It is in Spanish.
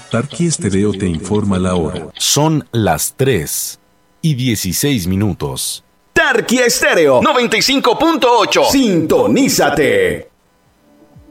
Tarqui Estéreo te informa la hora. Son las 3:16. Tarqui Estéreo 95.8. Sintonízate.